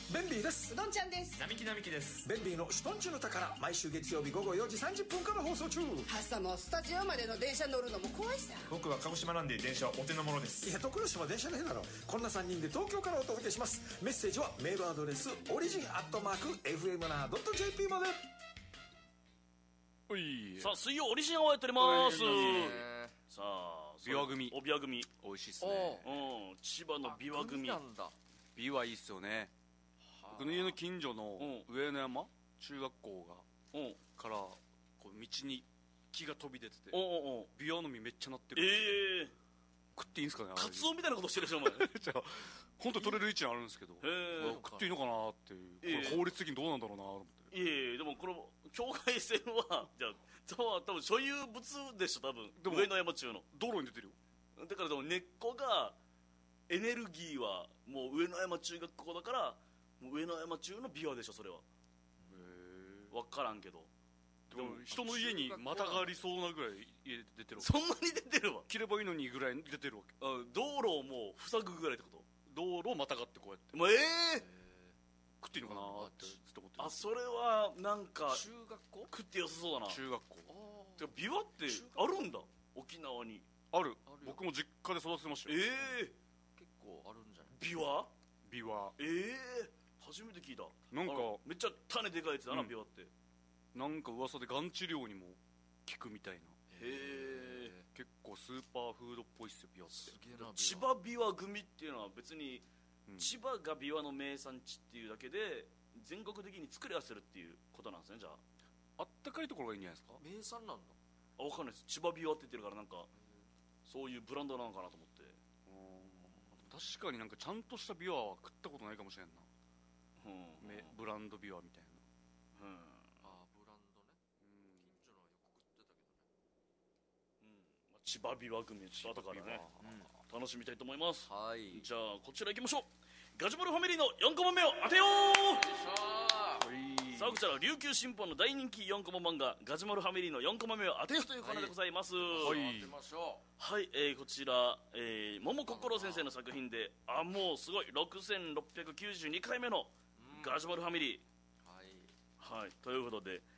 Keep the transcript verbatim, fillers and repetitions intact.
ベンビーです。 うどんちゃんです。 並木並木です。 ベンビーのシュトンチュの宝、毎週月曜日午後よじさんじゅっぷんから放送中。 朝もスタジオまでの電車乗るのも怖いさ。 僕は鹿児島なんで電車はお手の物です。 いや、徳之島電車の日だろ。こんなさんにんで東京からお届けします。メッセージはメールアドレスオリジンアットマーク エフエムナードットジェーピー まで。 おい、 さあ水曜オリジンをやっております。さあビワ組、 おビワ組美味しいっすね。 うん、千葉のビワ組なんだ。 ビワいいっすよね。僕の家の近所の上野山中学校がからこう道に木が飛び出てて、ビワの実めっちゃなってる。 ええ、 食っていいんすかね。 カツオみたいなことしてるでしょお前。 じゃあ本当に取れる位置にあるんですけど、食っていいのかなっていう、これ法律的にどうなんだろうなと思って。 いえいえ、でもこの境界線はじゃあ多分所有物でしょ多分。上野山中の道路に出てるよ。だからでも根っこがエネルギーはもう上野山中学校だからもう上野山中のビワでしょそれは。分からんけど、 でも人の家にまたがりそうなぐらい家出てるわけ。 そんなに出てるわ。 切ればいいのにぐらい出てるわけ。 道路をもう塞ぐぐらいってこと。 道路をまたがってこうやってもうええー、 食っていいのかなってずっと思ってる。 あ、それはなんか中学校食ってよさそうだな。 中学校てかビワってあるんだ沖縄に。 ある。僕も実家で育ててましたよ。 ええー、 結構あるんじゃない。 ビワビワええー、初めて聞いた。 なんかめっちゃ種でかいやつだな、うん、ビワって。 なんか噂でがん治療にも効くみたいな。 へえ、 結構スーパーフードっぽいっすよビワって。 千葉ビワ組っていうのは別に、うん、千葉がビワの名産地っていうだけで全国的に作り合わせるっていうことなんですね。じゃああったかいところがいいんじゃないですか。 名産なんだ。 あ、分かんないです。千葉ビワって言ってるからなんかそういうブランドなのかなと思って。 確かになんかちゃんとしたビワは食ったことないかもしれんな。 うん、 ブランドビワみたいな。 うん、あ、ブランドね。近所のはよく食ってたけどね。 うん、まあ、千葉ビワ組ちょっと後からね、うん、楽しみたいと思います。 はい、 じゃあこちら行きましょう。ガジュマルファミリーのよんコマ目を当てよう。さあこちら琉球新報の大人気よんコマ漫画ガジュマルファミリーのよんコマ目を当てようというコーナーでございます。 はい、当てましょう。 はい、えー、こちら、えー、桃心先生の作品で、あ、もうすごいろくせんろっぴゃくきゅうじゅうにかいめのガジュマルファミリー、はい、はい、ということで